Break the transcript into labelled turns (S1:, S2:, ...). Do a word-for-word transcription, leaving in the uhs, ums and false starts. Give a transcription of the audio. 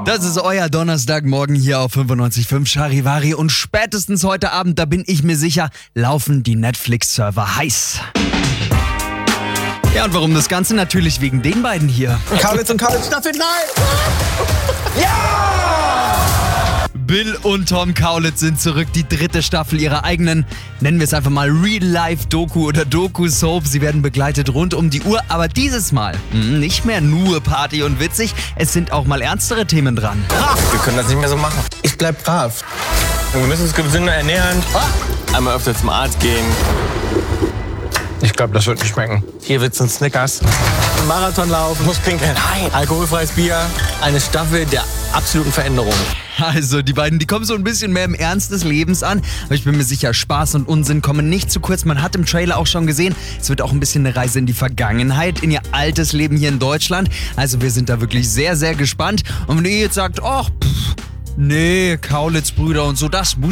S1: Das ist euer Donnerstagmorgen hier auf fünfundneunzig Komma fünf Charivari und spätestens heute Abend, da bin ich mir sicher, laufen die Netflix-Server heiß. Ja, und warum das Ganze? Natürlich wegen den beiden hier.
S2: Kaulitz und Kaulitz Staffel drei! Ja!
S1: Bill und Tom Kaulitz sind zurück, die dritte Staffel ihrer eigenen, nennen wir es einfach mal Real-Life-Doku oder Doku-Soap. Sie werden begleitet rund um die Uhr, aber dieses Mal mh, nicht mehr nur Party und witzig, es sind auch mal ernstere Themen dran.
S2: Wir können das nicht mehr so machen. Ich bleib brav.
S3: Wir müssen uns gesünder ernähren, einmal öfter zum Arzt gehen.
S2: Ich glaube, das wird nicht schmecken.
S3: Hier wird's ein Snickers. Marathon laufen, muss pinkeln. Nein. Alkoholfreies Bier. Eine Staffel der absoluten Veränderung.
S1: Also, die beiden, die kommen so ein bisschen mehr im Ernst des Lebens an. Aber ich bin mir sicher, Spaß und Unsinn kommen nicht zu kurz. Man hat im Trailer auch schon gesehen, es wird auch ein bisschen eine Reise in die Vergangenheit, in ihr altes Leben hier in Deutschland. Also, wir sind da wirklich sehr, sehr gespannt. Und wenn ihr jetzt sagt, ach, pff, nee, Kaulitz-Brüder und so, das muss